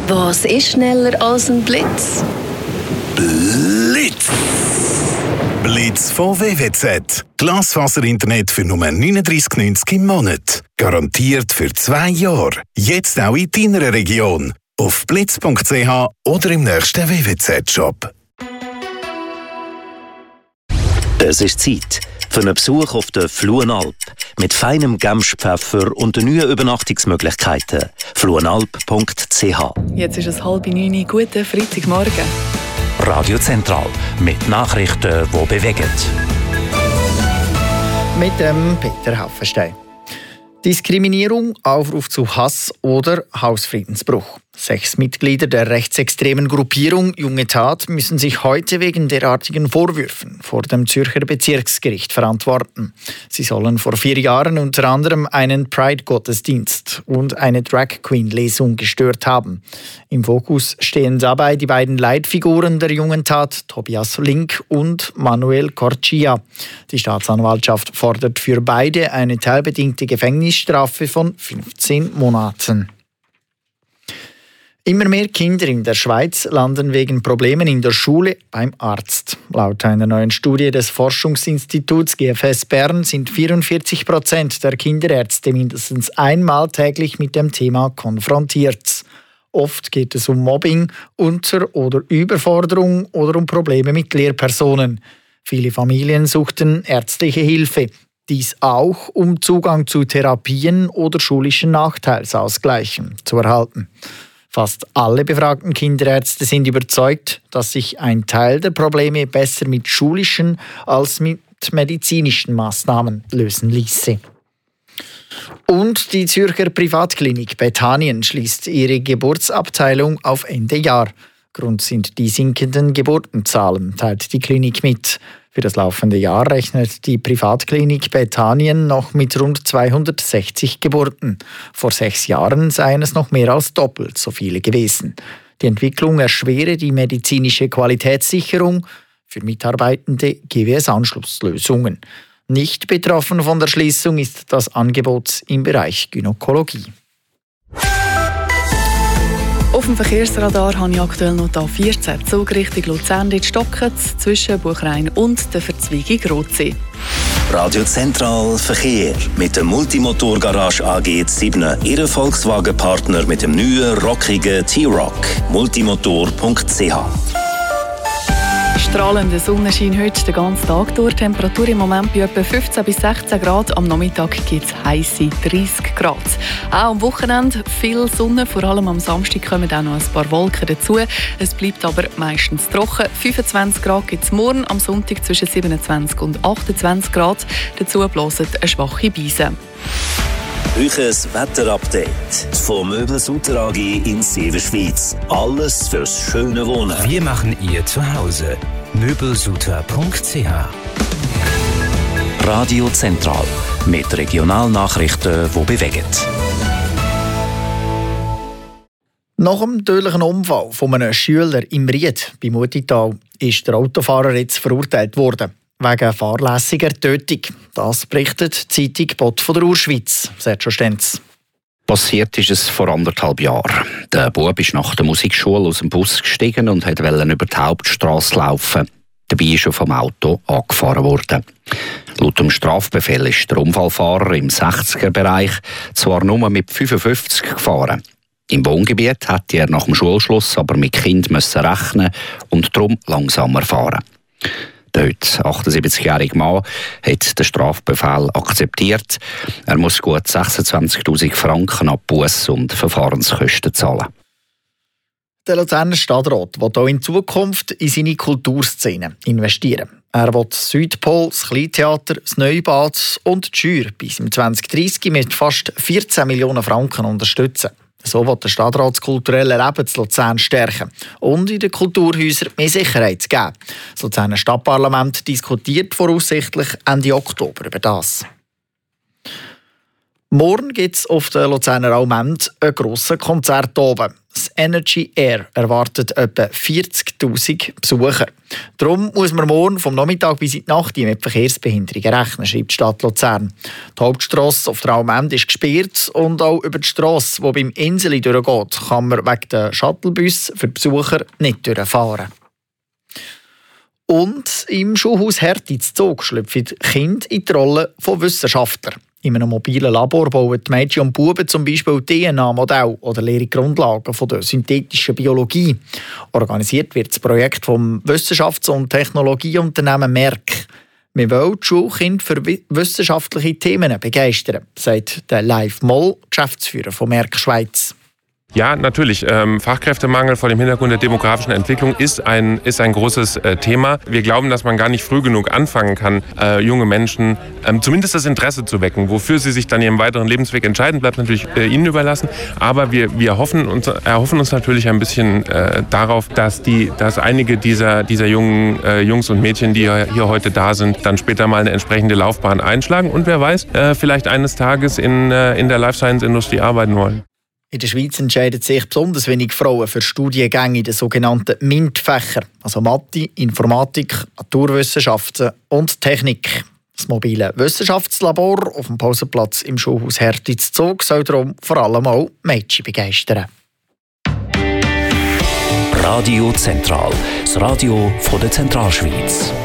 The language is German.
Was ist schneller als ein Blitz? Blitz! Blitz von WWZ. Glasfaser-Internet für nur 39,90 im Monat. Garantiert für 2 Jahre. Jetzt auch in deiner Region. Auf blitz.ch oder im nächsten WWZ-Shop. Es ist Zeit für einen Besuch auf der Fluenalp mit feinem Gemspfeffer und den neuen Übernachtungsmöglichkeiten. fluenalp.ch. Jetzt ist es 8:30. Guten Freitagmorgen. Radio Zentral mit Nachrichten, die bewegen. Mit dem Peter Haffenstein. Diskriminierung, Aufruf zu Hass oder Hausfriedensbruch. 6 Mitglieder der rechtsextremen Gruppierung Junge Tat müssen sich heute wegen derartigen Vorwürfen vor dem Zürcher Bezirksgericht verantworten. Sie sollen vor 4 Jahren unter anderem einen Pride-Gottesdienst und eine Drag-Queen-Lesung gestört haben. Im Fokus stehen dabei die beiden Leitfiguren der Jungen Tat, Tobias Link und Manuel Corchia. Die Staatsanwaltschaft fordert für beide eine teilbedingte Gefängnisstrafe von 15 Monaten. Immer mehr Kinder in der Schweiz landen wegen Problemen in der Schule beim Arzt. Laut einer neuen Studie des Forschungsinstituts GFS Bern sind 44% der Kinderärzte mindestens einmal täglich mit dem Thema konfrontiert. Oft geht es um Mobbing, Unter- oder Überforderung oder um Probleme mit Lehrpersonen. Viele Familien suchten ärztliche Hilfe. Dies auch, um Zugang zu Therapien oder schulischen Nachteilsausgleichen zu erhalten. Fast alle befragten Kinderärzte sind überzeugt, dass sich ein Teil der Probleme besser mit schulischen als mit medizinischen Maßnahmen lösen ließe. Und die Zürcher Privatklinik Bethanien schließt ihre Geburtsabteilung auf Ende Jahr. Grund sind die sinkenden Geburtenzahlen, teilt die Klinik mit. Für das laufende Jahr rechnet die Privatklinik Bethanien noch mit rund 260 Geburten. Vor 6 Jahren seien es noch mehr als doppelt so viele gewesen. Die Entwicklung erschwere die medizinische Qualitätssicherung. Für Mitarbeitende gebe es Anschlusslösungen. Nicht betroffen von der Schließung ist das Angebot im Bereich Gynäkologie. Auf dem Verkehrsradar habe ich aktuell noch die A14 Zug Richtung Luzern, dort stocken zwischen Buchrein und der Verzweigung Rotsee. Radio Zentral Verkehr mit der Multimotor-Garage AG Zibne, Ihr Volkswagen-Partner mit dem neuen, rockigen T-Roc. Multimotor.ch. Strahlender Sonnenschein heute den ganzen Tag durch. Temperatur im Moment bei etwa 15 bis 16 Grad. Am Nachmittag gibt es heisse 30 Grad. Auch am Wochenende viel Sonne. Vor allem am Samstag kommen auch noch ein paar Wolken dazu. Es bleibt aber meistens trocken. 25 Grad gibt es morgen. Am Sonntag zwischen 27 und 28 Grad. Dazu bläst eine schwache Brise. Euches Wetterupdate von Möbelsutter AG in Severschweiz. Alles fürs schöne Wohnen. Wir machen ihr zu Hause. Möbelsutter.ch. Radio Zentral mit Regionalnachrichten, die bewegen. Nach dem tödlichen Unfall von einem Schüler im Ried bei Mutital ist der Autofahrer jetzt verurteilt worden. Wegen fahrlässiger Tötung. Das berichtet die Zeitung Bot von der Urschweiz. Sergio Stenz. Passiert ist es vor 1,5 Jahren. Der Bub ist nach der Musikschule aus dem Bus gestiegen und wollte über die Hauptstrasse laufen. Dabei ist er vom Auto angefahren worden. Laut dem Strafbefehl ist der Unfallfahrer im 60er-Bereich zwar nur mit 55 gefahren. Im Wohngebiet hätte er nach dem Schulschluss aber mit Kind rechnen und darum langsamer fahren. Der heute 78-jährige Mann hat den Strafbefehl akzeptiert. Er muss gut 26'000 Franken an Buss- und Verfahrenskosten zahlen. Der Luzerner Stadtrat will auch in Zukunft in seine Kulturszene investieren. Er will das Südpol, das Kleintheater, das Neubad und die Schür bis 2030 mit fast 14 Millionen Franken unterstützen. So will der Stadtrat das kulturelle Leben zu Luzern stärken und in den Kulturhäusern mehr Sicherheit geben. Das Luzerner Stadtparlament diskutiert voraussichtlich Ende Oktober über das. Morgen gibt es auf der Luzerner Allmend ein grosses Konzert oben. Das Energy Air erwartet etwa 40'000 Besucher. Darum muss man morgen vom Nachmittag bis in die Nacht mit Verkehrsbehinderungen rechnen, schreibt die Stadt Luzern. Die Hauptstrasse auf der Allmend ist gesperrt und auch über die Strasse, die beim Inseli durchgeht, kann man wegen der Shuttlebus für die Besucher nicht durchfahren. Und im Schulhaus Hertitz-Zug schlüpfen Kinder in die Rolle von Wissenschaftlern. In einem mobilen Labor bauen die Mädchen und Buben zum Beispiel DNA-Modelle oder lehren Grundlagen von der synthetischen Biologie. Organisiert wird das Projekt vom Wissenschafts- und Technologieunternehmen Merck. Wir wollen die Schulkinder für wissenschaftliche Themen begeistern, sagt der Live Moll, Geschäftsführer von Merck Schweiz. Ja, natürlich. Fachkräftemangel vor dem Hintergrund der demografischen Entwicklung ist ein großes Thema. Wir glauben, dass man gar nicht früh genug anfangen kann, junge Menschen zumindest das Interesse zu wecken. Wofür sie sich dann ihren weiteren Lebensweg entscheiden, bleibt natürlich ihnen überlassen. Aber wir erhoffen uns natürlich ein bisschen darauf, dass einige dieser jungen Jungs und Mädchen, die hier heute da sind, dann später mal eine entsprechende Laufbahn einschlagen und wer weiß, vielleicht eines Tages in der Life-Science-Industrie arbeiten wollen. In der Schweiz entscheiden sich besonders wenig Frauen für Studiengänge in den sogenannten MINT-Fächern, also Mathe, Informatik, Naturwissenschaften und Technik. Das mobile Wissenschaftslabor auf dem Pausenplatz im Schulhaus Hertitz-Zug soll darum vor allem auch Mädchen begeistern. Radio Zentral, das Radio von der Zentralschweiz.